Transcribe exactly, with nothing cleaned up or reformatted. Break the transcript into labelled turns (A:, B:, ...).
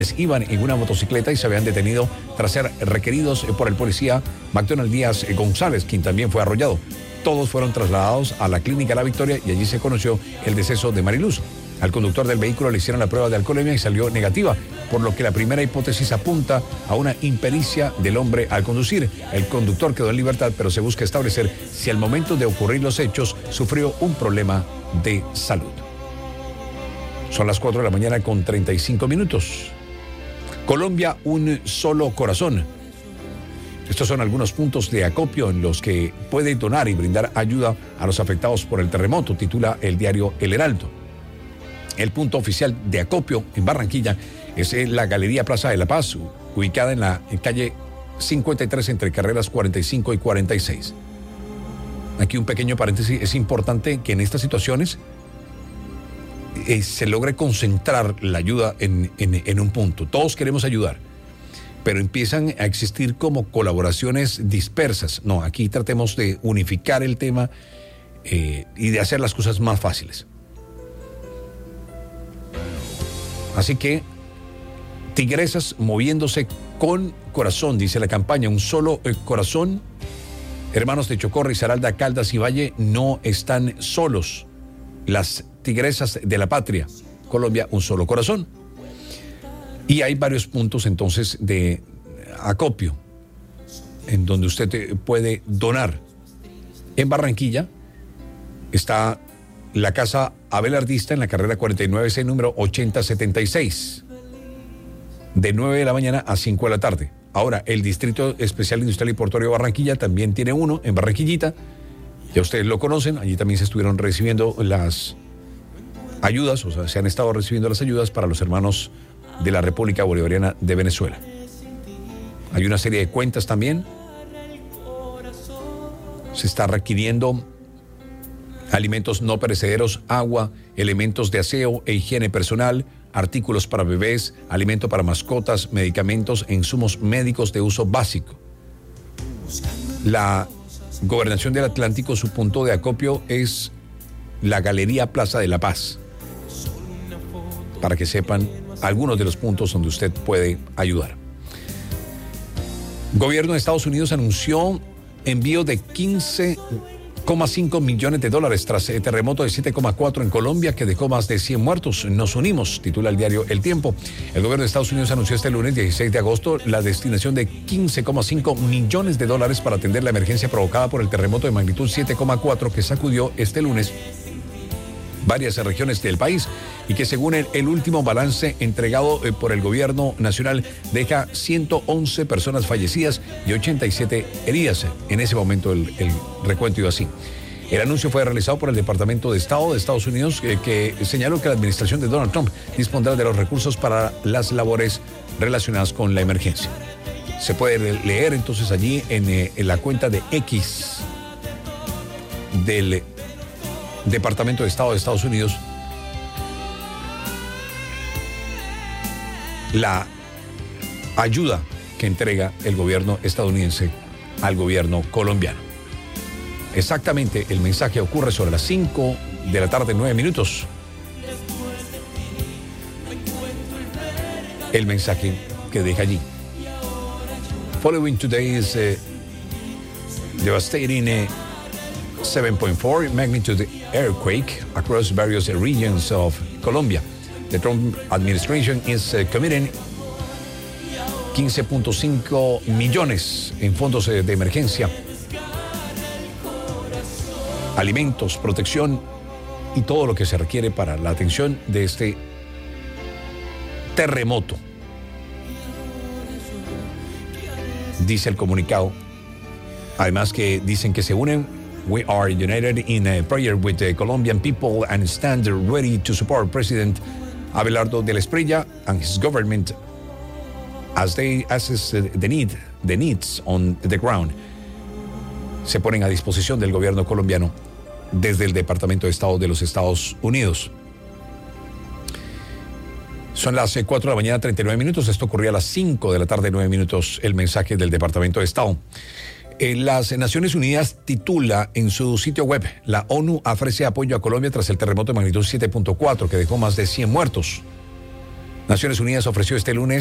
A: iban en una motocicleta y se habían detenido tras ser requeridos por el policía McDonald Díaz González, quien también fue arrollado. Todos fueron trasladados a la clínica La Victoria y allí se conoció el deceso de Mariluz. Al conductor del vehículo le hicieron la prueba de alcoholemia y salió negativa, por lo que la primera hipótesis apunta a una impericia del hombre al conducir. El conductor quedó en libertad, pero se busca establecer si al momento de ocurrir los hechos sufrió un problema de salud. Son las cuatro de la mañana con treinta y cinco minutos. Colombia, un solo corazón. Estos son algunos puntos de acopio en los que puede donar y brindar ayuda a los afectados por el terremoto, titula el diario El Heraldo. El punto oficial de acopio en Barranquilla es la Galería Plaza de la Paz, ubicada en la calle cincuenta y tres entre carreras cuarenta y cinco y cuarenta y seis. Aquí un pequeño paréntesis, es importante que en estas situaciones eh, se logre concentrar la ayuda en, en, en un punto. Todos queremos ayudar, pero empiezan a existir como colaboraciones dispersas. No, aquí tratemos de unificar el tema eh, y de hacer las cosas más fáciles. Así que, tigresas moviéndose con corazón, dice la campaña, un solo eh, corazón. Hermanos de Chocó, Risaralda, Caldas y Valle no están solos. Las tigresas de la patria, Colombia, un solo corazón. Y hay varios puntos entonces de acopio en donde usted puede donar. En Barranquilla está la Casa Abelardista en la carrera cuarenta y nueve C, número ochenta setenta y seis, de nueve de la mañana a cinco de la tarde. Ahora, el Distrito Especial Industrial y Portuario de Barranquilla también tiene uno en Barranquillita. Ya ustedes lo conocen, allí también se estuvieron recibiendo las ayudas, o sea, se han estado recibiendo las ayudas para los hermanos de la República Bolivariana de Venezuela. Hay una serie de cuentas también. Se está requiriendo alimentos no perecederos, agua, elementos de aseo e higiene personal, artículos para bebés, alimento para mascotas, medicamentos e insumos médicos de uso básico. La Gobernación del Atlántico, su punto de acopio es la Galería Plaza de la Paz, para que sepan algunos de los puntos donde usted puede ayudar. Gobierno de Estados Unidos anunció envío de quince coma cinco millones de dólares tras el terremoto de siete coma cuatro en Colombia que dejó más de cien muertos. Nos unimos, titula el diario El Tiempo. El gobierno de Estados Unidos anunció este lunes dieciséis de agosto la destinación de quince coma cinco millones de dólares para atender la emergencia provocada por el terremoto de magnitud siete coma cuatro que sacudió este lunes varias regiones del país y que, según el, el último balance entregado eh, por el gobierno nacional, deja ciento once personas fallecidas y ochenta y siete heridas. En ese momento el, el recuento iba así. El anuncio fue realizado por el Departamento de Estado de Estados Unidos, eh, que señaló que la administración de Donald Trump dispondrá de los recursos para las labores relacionadas con la emergencia. Se puede leer entonces allí en, eh, en la cuenta de X del Departamento de Estado de Estados Unidos la ayuda que entrega el gobierno estadounidense al gobierno colombiano. Exactamente, el mensaje ocurre sobre las cinco de la tarde, nueve minutos. El mensaje que deja allí. Following today's uh, devastating uh, seven point four magnitude earthquake across various regions of Colombia, the Trump administration is uh, committing quince punto cinco millones en fondos uh, de emergencia, alimentos, protección y todo lo que se requiere para la atención de este terremoto, dice el comunicado. Además que dicen que se unen. We are united in a prayer with the Colombian people and stand ready to support President Abelardo de la Espriella and his government as they assess the need, the needs on the ground. Se ponen a disposición del gobierno colombiano desde el Departamento de Estado de los Estados Unidos. Son las cuatro de la mañana, treinta y nueve minutos. Esto ocurrió a las cinco de la tarde, nueve minutos, el mensaje del Departamento de Estado. Las Naciones Unidas titula en su sitio web: la ONU ofrece apoyo a Colombia tras el terremoto de magnitud siete punto cuatro que dejó más de cien muertos. Naciones Unidas ofreció este lunes